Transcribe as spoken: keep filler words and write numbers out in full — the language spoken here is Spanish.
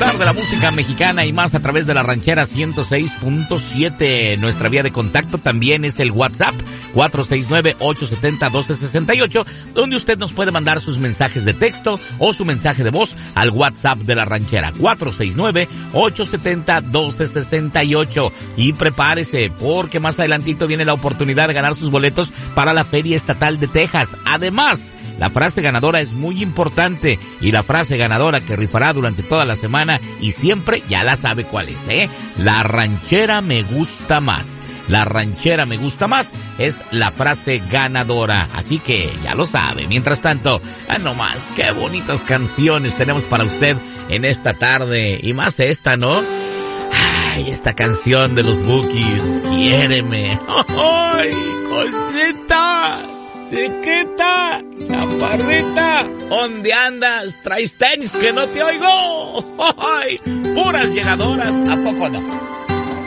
disfrutar de la música mexicana y más a través de la Ranchera ciento seis punto siete. Nuestra vía de contacto también es el WhatsApp cuatro seis nueve, ocho siete cero, uno dos seis ocho, donde usted nos puede mandar sus mensajes de texto o su mensaje de voz al WhatsApp de la Ranchera cuatro seis nueve, ocho siete cero, uno dos seis ocho. Y prepárese porque más adelantito viene la oportunidad de ganar sus boletos para la Feria Estatal de Texas. Además, la frase ganadora es muy importante y la frase ganadora que rifará durante toda la semana y siempre ya la sabe cuál es, ¿eh? La ranchera me gusta más. La ranchera me gusta más es la frase ganadora, así que ya lo sabe. Mientras tanto, ah, no más, qué bonitas canciones tenemos para usted en esta tarde y más esta, ¿no? Ay, esta canción de los Bukis, Quiéreme. ¡Ay, cosita! Chiquita, chaparrita, ¿dónde andas? ¿Traes tenis que no te oigo? ¡Ay! Puras llegadoras, ¿a poco no?